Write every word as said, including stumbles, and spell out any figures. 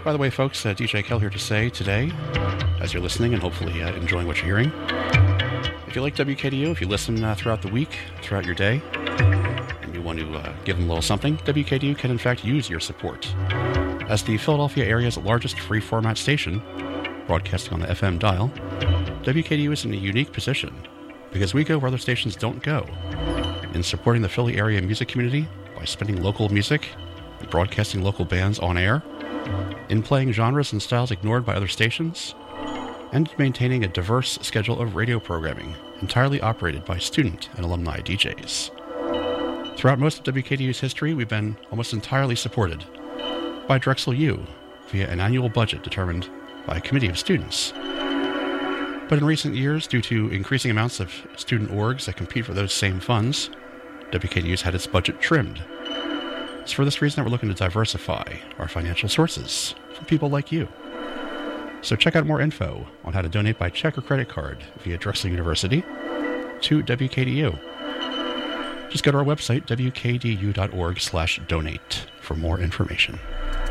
By the way, folks, uh, D J Kel here to say today, as you're listening and hopefully uh, enjoying what you're hearing, if you like W K D U, if you listen uh, throughout the week, throughout your day, and you want to uh, give them a little something, W K D U can in fact use your support. As the Philadelphia area's largest free-format station, broadcasting on the F M dial, W K D U is in a unique position because we go where other stations don't go in supporting the Philly area music community by spinning local music and broadcasting local bands on air, in playing genres and styles ignored by other stations, and maintaining a diverse schedule of radio programming entirely operated by student and alumni D Js. Throughout most of W K D U's history, we've been almost entirely supported by Drexel U via an annual budget determined by a committee of students. But in recent years, due to increasing amounts of student orgs that compete for those same funds, W K D U's had its budget trimmed. It's for this reason that we're looking to diversify our financial sources from people like you. So check out more info on how to donate by check or credit card via Drexel University to W K D U. Just go to our website, w k d u dot org slash donate, for more information.